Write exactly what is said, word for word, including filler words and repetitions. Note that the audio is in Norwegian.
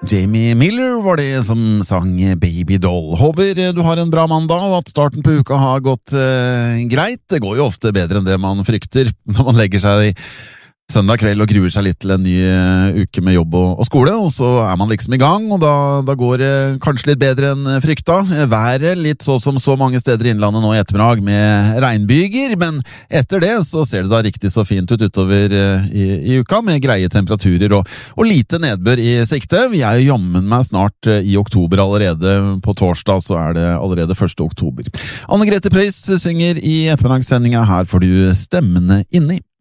Jamie Miller var det som sang Baby Doll. Håper du har en bra mandag, og at starten på uka har gått eh, greit. Det går jo ofte bedre enn det man frykter når man legger seg i søndag kveld og gruer seg litt til en ny uke med jobb og, og skole, og så er man liksom i gang, og da, da går det kanskje litt bedre enn frykta. Været litt så som så mange steder i innlandet nå i ettermiddag med regnbyger, men etter det så ser det da riktig så fint ut utover i, i uka med greie temperaturer og, og lite nedbør i sikte. Vi er jo jammen meg snart i oktober allerede. På torsdag så er det allerede første oktober. Anne Grete Preus synger i ettermiddagssendinga. Her får du stemmene inni.